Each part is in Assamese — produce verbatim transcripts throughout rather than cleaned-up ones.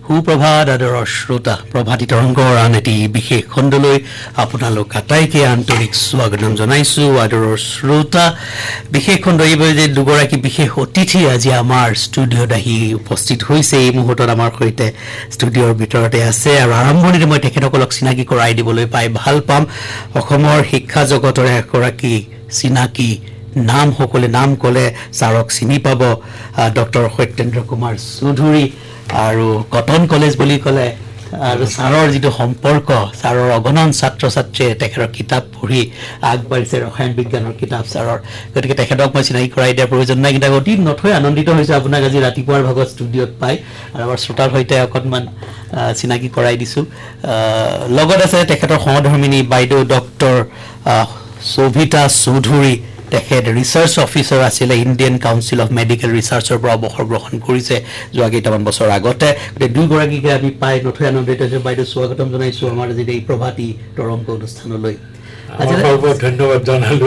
সুপ্ৰভাত আদৰৰ শ্ৰোতা প্ৰভাতী তৰংগৰ আন এটি বিশেষ খণ্ডলৈ আপোনালোক আটাইকে আন্তৰিক স্বাগতম জনাইছোঁ আদৰৰ শ্ৰোতা বিশেষ খণ্ড এইবাৰ যে দুগৰাকী বিশেষ অতিথি আজি আমাৰ ষ্টুডিঅ'ত আহি উপস্থিত হৈছে এই মুহূৰ্তত আমাৰ সৈতে ষ্টুডিঅ'ৰ ভিতৰতে আছে আৰু আৰম্ভণিতে মই তেখেতসকলক চিনাকি কৰাই দিবলৈ পাই ভাল পাম অসমৰ শিক্ষা জগতৰ এগৰাকী চিনাকি নাম সকলে নাম কলে ছাৰক চিনি পাব ডক্টৰ সত্যেন্দ্ৰ কুমাৰ চৌধুৰী আৰু কটন কলেজ বুলি কলে আৰু ছাৰৰ যিটো সম্পৰ্ক ছাৰৰ অগণন ছাত্ৰ ছাত্ৰীয়ে তেখেতৰ কিতাপ পঢ়ি আগবাঢ়িছে ৰসায়ন বিজ্ঞানৰ কিতাপ ছাৰৰ গতিকে তেখেতক মই চিনাকি কৰাই দিয়াৰ প্ৰয়োজন নাই কিন্তু অতি নথৈ আনন্দিত হৈছোঁ আপোনাক আজি ৰাতিপুৱাৰ ভাগত ষ্টুডিঅ'ত পাই আৰু আমাৰ শ্ৰোতাৰ সৈতে অকণমান চিনাকি কৰাই দিছোঁ লগত আছে তেখেতৰ সহধৰ্মিনী বাইদেউ ডক্টৰ শোভিতা চৌধুৰী তেখেত ৰিচাৰ্চ অফিচাৰ আছিলে ইণ্ডিয়ান কাউন্সিল অফ মেডিকেল ৰিচাৰ্চৰ পৰা অৱসৰ গ্ৰহণ কৰিছে যোৱা কেইটামান বছৰ আগতে গতিকে দুয়োগৰাকীকে আমি পাই নথৈ আনন্দিত হৈছোঁ বাইদেউ স্বাগতম জনাইছোঁ আমাৰ আজি এই প্ৰভাতী তৰংগ অনুষ্ঠানলৈ ধন্যবাদ জনালোঁ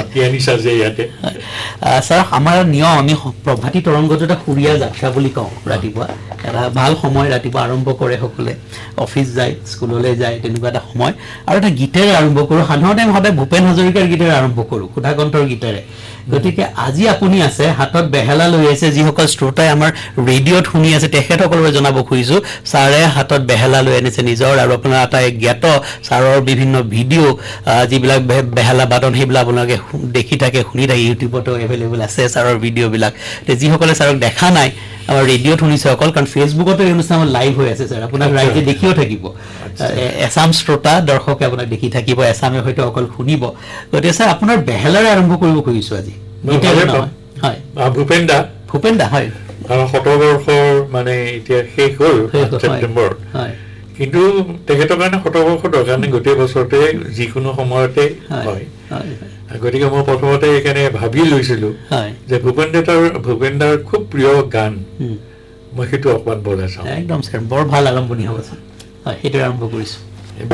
ছাৰ আমাৰ নিয়ম আমি প্ৰভাতী তৰংগটো এটা সুৰীয়া যাত্ৰা বুলি কওঁ ৰাতিপুৱা এটা ভাল সময় ৰাতিপুৱা আৰম্ভ কৰে সকলে অফিচ যায় স্কুললৈ যায় তেনেকুৱা এটা সময় আৰু এটা গীতেৰে আৰম্ভ কৰোঁ সাধাৰণতে আমি সদায় ভূপেন হাজৰিকাৰ গীতেৰে আৰম্ভ কৰোঁ সুধাকণ্ঠৰ গীতেৰে গতিকে আজি আপুনি আছে হাতত বেহেলা লৈ আছে যিসকল শ্ৰোতাই আমাৰ ৰেডিঅ'ত শুনি আছে তেখেতসকললৈ জনাব খুজিছোঁ ছাৰে হাতত বেহেলা লৈ আনিছে নিজৰ আৰু আপোনাৰ এটা জ্ঞাত ছাৰৰ বিভিন্ন ভিডিঅ' যিবিলাক বেহেলা বাদন সেইবিলাক আপোনালোকে দেখি থাকে শুনি থাকে ইউটিউবতো এভেইলেবল আছে ছাৰৰ ভিডিঅ'বিলাক যিসকলে ছাৰক দেখা নাই আমাৰ ৰেডিঅ'ত শুনিছে অকল কাৰণ ফেচবুকতো এই অনুষ্ঠান লাইভ হৈ আছে ছাৰ আপোনাক ৰাইজে দেখিও থাকিব এছাম শ্ৰোতা দৰ্শকে আপোনাক দেখি থাকিব এছামে হয়তো অকল শুনিব গতিকে ছাৰ আপোনাৰ বেহেলাৰে আৰম্ভ কৰিব খুজিছোঁ আজি হয় ভূপেন দা ভূপেন দা হয় শতবৰ্ষৰ মানে এতিয়া শেষ হ'ল ছেপ্টেম্বৰত কিন্তু তেখেতৰ কাৰণে শতবৰ্ষ দৰকাৰ নাই গোটেই বছৰতে যিকোনো সময়তে হয় গতিকে মই প্ৰথমতে এইকাৰণে ভাবি লৈছিলোঁ যে ভূপেন দাৰ ভূপেন দাৰ খুব প্ৰিয় গান মই সেইটো অকণমান বজাই চাওঁ একদম ছাৰ বৰ ভাল আৰম্ভণি হ'ব ছাৰ হয় সেইটো আৰম্ভ কৰিছোঁ